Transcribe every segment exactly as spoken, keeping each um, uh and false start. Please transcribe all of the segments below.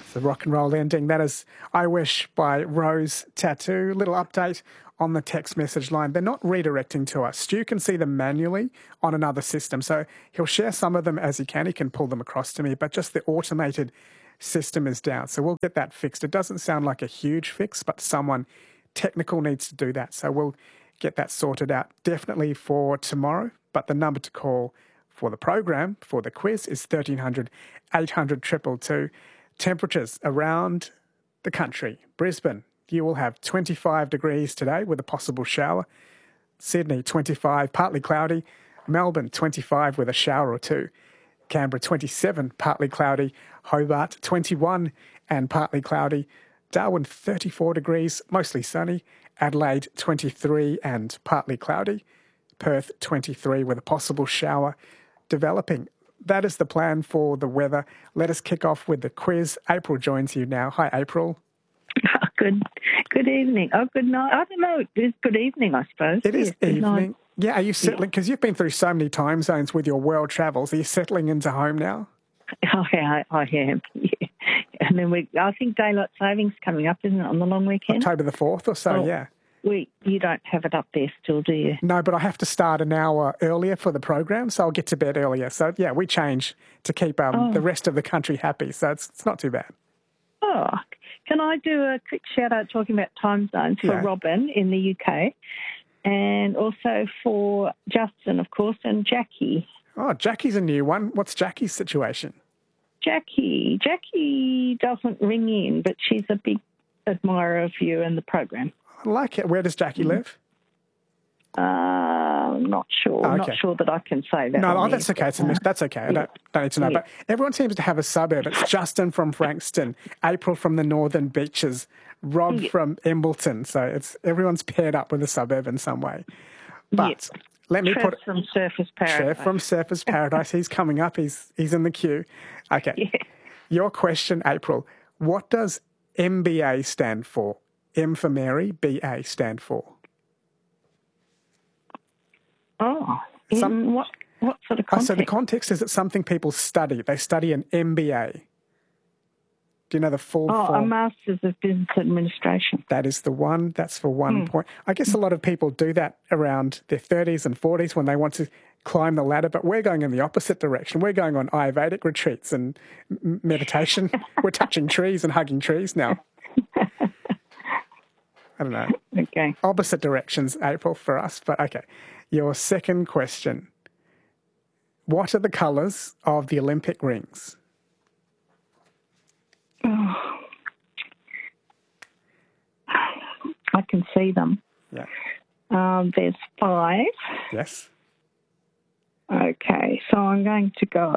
The rock and roll ending. That is I Wish by Rose Tattoo. Little update on the text message line. They're not redirecting to us. Stu can see them manually on another system. So he'll share some of them as he can. He can pull them across to me, but just the automated system is down. So we'll get that fixed. It doesn't sound like a huge fix, but someone technical needs to do that. So we'll get that sorted out definitely for tomorrow. But the number to call for the program, for the quiz, is thirteen hundred, eight hundred, two two two. Temperatures around the country. Brisbane, you will have twenty-five degrees today with a possible shower. Sydney, twenty-five, partly cloudy. Melbourne, twenty-five with a shower or two. Canberra, twenty-seven, partly cloudy. Hobart, twenty-one and partly cloudy. Darwin, thirty-four degrees, mostly sunny. Adelaide, twenty-three and partly cloudy. Perth, twenty-three with a possible shower developing. That is the plan for the weather. Let us kick off with the quiz. April joins you now. Hi, April. Oh, good good evening. Oh, good night. I don't know. It is good evening, I suppose. It is yes, evening. Yeah, are you settling? Because you've been through so many time zones with your world travels. Are you settling into home now? Oh, yeah, I, I am. Yeah. And then we, I think daylight savings coming up, isn't it, on the long weekend? October the fourth or so, oh, yeah. We, you don't have it up there still, do you? No, but I have to start an hour earlier for the program, so I'll get to bed earlier. So, yeah, we change to keep um, oh. the rest of the country happy, so it's, it's not too bad. Oh, can I do a quick shout-out talking about time zones for yeah. Robin in the U K and also for Justin, of course, and Jackie. Oh, Jackie's a new one. What's Jackie's situation? Jackie. Jackie doesn't ring in, but she's a big admirer of you and the program. I like it. Where does Jackie mm. live? Uh, I'm not sure. Oh, okay. Not sure that I can say that. No, oh, there, that's okay. It's a mis- that's okay. I don't, don't need to know. Yeah. But everyone seems to have a suburb. It's Justin from Frankston, April from the Northern Beaches, Rob yeah. from Embleton. So it's everyone's paired up with a suburb in some way. But yeah. let me Trev put from Surfers Paradise. Trev from Surfers Paradise. He's coming up. He's he's in the queue. Okay. Yeah. Your question, April. What does M B A stand for? M for Mary, B A stand for. Oh, in Some, what what sort of oh, context? so the context is it's something people study. They study an M B A. Do you know the full Oh, form? a Masters of Business Administration. That is the one. That's for one Mm. point. I guess a lot of people do that around their thirties and forties when they want to climb the ladder, but we're going in the opposite direction. We're going on Ayurvedic retreats and m- meditation. We're touching trees and hugging trees now. I don't know. Okay. Opposite directions, April, for us, but okay. Your second question. What are the colours of the Olympic rings? Oh. I can see them. Yeah. Um, there's five. Yes. Okay, so I'm going to go...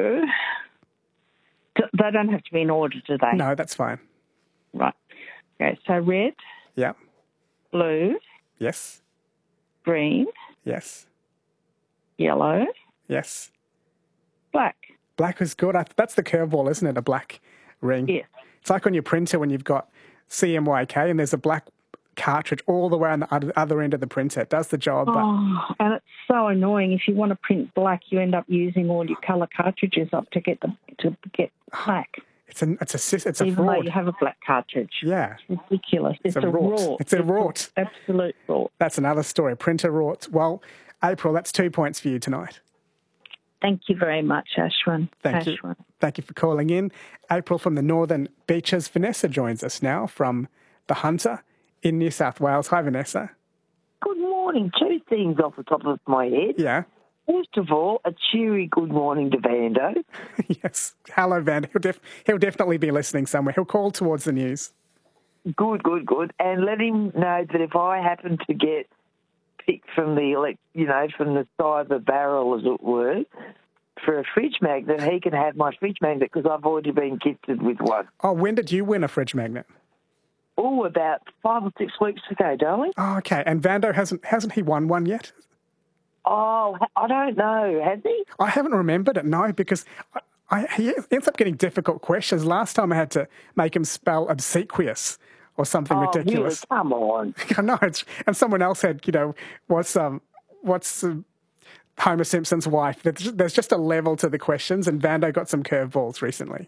They don't have to be in order, do they? No, that's fine. Right. Okay, so red, Yeah. blue, Yes. green, Yes. yellow, Yes. black. Black is good. I, that's the curveball, isn't it? A black ring. Yes. It's like on your printer when you've got C M Y K and there's a black cartridge all the way on the other, other end of the printer. It does the job. But Oh, and it's so annoying. If you want to print black, you end up using all your colour cartridges up to get them to get black. it's a it's a sys- it's a Even though fraud. you have a black cartridge. Yeah. It's ridiculous. It's, It's a a rort. rort. It's a rort. It's absolute rort. That's another story. Printer rorts. Well, April, that's two points for you tonight. Thank you very much, Ashwin. Thank Ashwin. you. Thank you for calling in. April from the Northern Beaches. Vanessa joins us now from The Hunter in New South Wales. Hi, Vanessa. Good morning. Two things off the top of my head. Yeah. First of all, a cheery good morning to Vando. Yes. Hello, Van. He'll, def- he'll definitely be listening somewhere. He'll call towards the news. Good, good, good. And let him know that if I happen to get picked from the, elect- you know, from the side of the barrel, as it were, for a fridge magnet, he can have my fridge magnet because I've already been gifted with one. Oh, when did you win a fridge magnet? Oh, about five or six weeks ago, darling. Oh, okay. And Vando hasn't hasn't he won one yet? Oh, I don't know. Has he? I haven't remembered it, no, because I, I, he ends up getting difficult questions. Last time I had to make him spell obsequious or something oh, ridiculous. Really? Come on. I know, it's, and someone else had, you know, what's um, what's uh, Homer Simpson's wife? There's just, there's just a level to the questions, and Vando got some curveballs recently.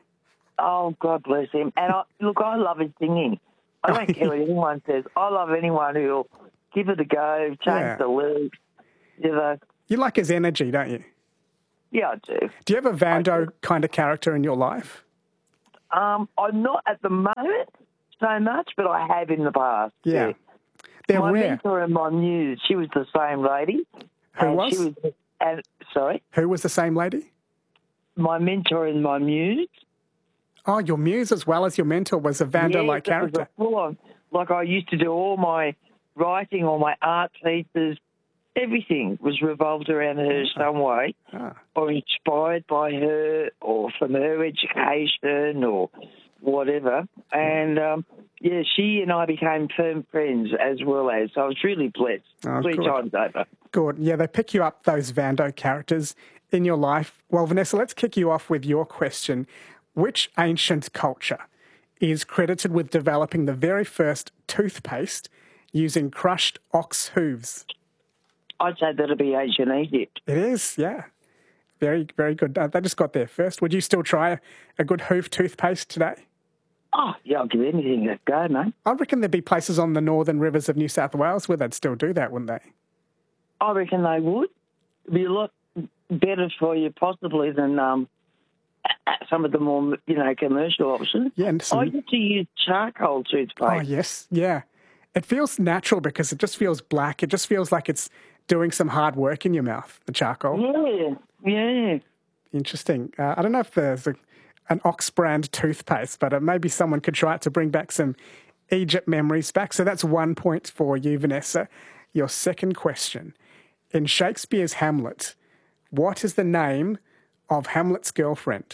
Oh, God bless him. And I, look, I love his singing. I don't care what anyone says. I love anyone who'll give it a go, change Yeah. the lyrics, you know. You like his energy, don't you? Yeah, I do. Do you have a Vando kind of character in your life? Um, I'm not at the moment so much, but I have in the past. Yeah. Yeah. They're my rare. mentor and my muse, she was the same lady. Who and was? She was and, sorry? Who was the same lady? My mentor and my muse. Oh, your muse as well as your mentor was a Vando-like yes, it was character. a full-on. Like I used to do all my writing, all my art pieces, everything was revolved around her some way, Ah. or inspired by her, or from her education, or whatever. And, um, yeah, she and I became firm friends as well as, so I was really blessed Oh, three good. times over. Good. Yeah, they pick you up, those Vando characters in your life. Well, Vanessa, let's kick you off with your question. Which ancient culture is credited with developing the very first toothpaste using crushed ox hooves? I'd say that'll be ancient Egypt. It is, yeah. Very, very good. Uh, they just got there first. Would you still try a, a good hoof toothpaste today? Oh, yeah, I'll give anything a go, mate. I reckon there'd be places on the northern rivers of New South Wales where they'd still do that, wouldn't they? I reckon they would. It'd be a lot better for you possibly than um, some of the more, you know, commercial options. Yeah, and some- I used to use charcoal toothpaste. Oh, yes, yeah. It feels natural because it just feels black. It just feels like it's doing some hard work in your mouth, the charcoal. Yeah, yeah. Interesting. Uh, I don't know if there's a, an Ox brand toothpaste, but uh, maybe someone could try it to bring back some Egypt memories back. So that's one point for you, Vanessa. Your second question. In Shakespeare's Hamlet, what is the name of Hamlet's girlfriend?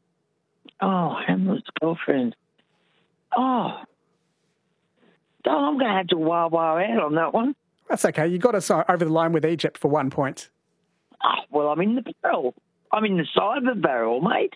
Oh, Hamlet's girlfriend. Oh. Oh, I'm going to have to wah wah out on that one. That's okay. You got us over the line with Egypt for one point. Oh, well, I'm in the barrel. I'm in the side of the barrel, mate.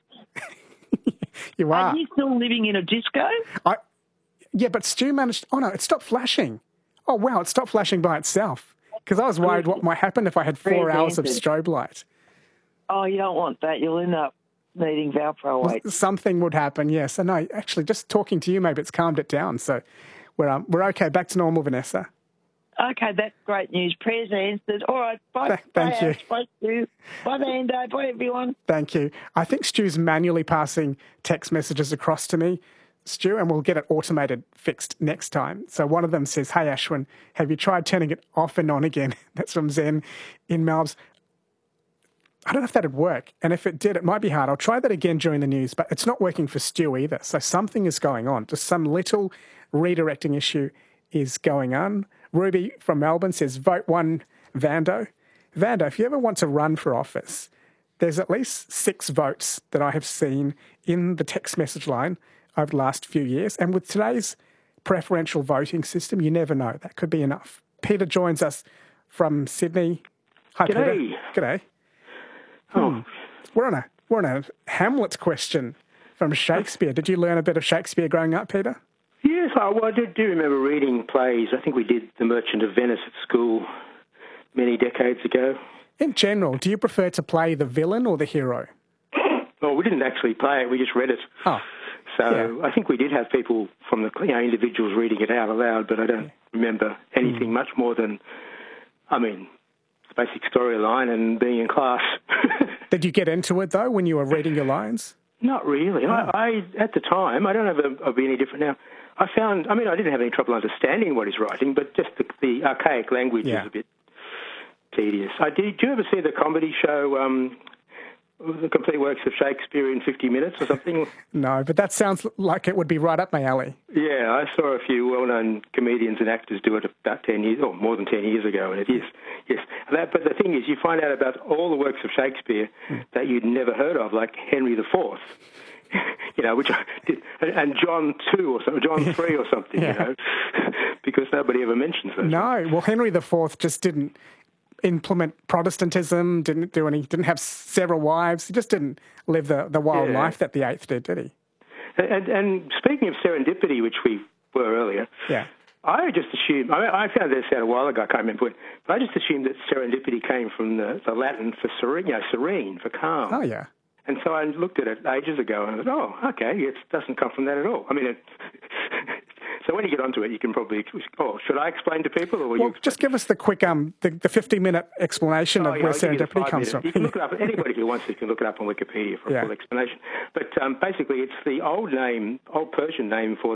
You are. Are you still living in a disco? I, yeah, but Stu managed... Oh, no, it stopped flashing. Oh, wow, it stopped flashing by itself. Because I was worried what might happen if I had four hours of strobe light. Oh, you don't want that. You'll end up needing valproate. Something would happen, yes. So, no, actually, just talking to you, maybe it's calmed it down. So we're, um, we're okay. Back to normal, Vanessa. Okay, that's great news. Prayers answered. All right, bye. Th- thank bye, you. Ash, bye, Stu. Bye, Vando. Bye, everyone. Thank you. I think Stu's manually passing text messages across to me, Stu, and we'll get it automated fixed next time. So one of them says, "Hey, Ashwin, have you tried turning it off and on again?" That's from Zen in Melbs. I don't know if that'd work. And if it did, it might be hard. I'll try that again during the news, but it's not working for Stu either. So something is going on. Just some little redirecting issue is going on. Ruby from Melbourne says, vote one Vando. Vando, if you ever want to run for office, there's at least six votes that I have seen in the text message line over the last few years. And with today's preferential voting system, you never know. That could be enough. Peter joins us from Sydney. Hi, G'day. Peter. G'day. Oh. Hmm. We're on a we're on a Hamlet question from Shakespeare. Did you learn a bit of Shakespeare growing up, Peter? Yes, I, well, I do, do remember reading plays. I think we did The Merchant of Venice at school many decades ago. In general, do you prefer to play the villain or the hero? Well, we didn't actually play it. We just read it. Oh, So yeah. I think we did have people from the, you know, individuals reading it out aloud, but I don't remember anything Mm. much more than, I mean, the basic storyline and being in class. Did you get into it, though, when you were reading your lines? Not really. Oh. I, I, at the time, I don't know if it'll be any different now. I found, I mean, I didn't have any trouble understanding what he's writing, but just the, the archaic language Yeah. is a bit tedious. I did. Did you ever see the comedy show, um, The Complete Works of Shakespeare in fifty minutes or something? No, but that sounds like it would be right up my alley. Yeah, I saw a few well-known comedians and actors do it about ten years, or more than ten years ago, and it is, yes. That, but the thing is, you find out about all the works of Shakespeare that you'd never heard of, like Henry the Fourth, you know, which I did, and John two or something, John three or something, Yeah. you know, because nobody ever mentions those. No, well, Henry the Fourth just didn't implement Protestantism, didn't do any, didn't have several wives. He just didn't live the, the wild Yeah. life that the Eighth did, did he? And, and speaking of serendipity, which we were earlier, Yeah. I just assumed, I, mean, I found this out a while ago, I can't remember when, but I just assumed that serendipity came from the, the Latin for serene, you know, serene, for calm. Oh, yeah. And so I looked at it ages ago and I thought, oh, okay, it doesn't come from that at all. I mean, it, so when you get onto it, you can probably, oh, should I explain to people? Or will well, you just give us the quick, um, the, the fifty-minute explanation oh, of yeah, where I'll give you the serendipity five comes minutes. from. You can look it up. Anybody who wants to can look it up on Wikipedia for a Yeah. full explanation. But um, basically, it's the old name, old Persian name for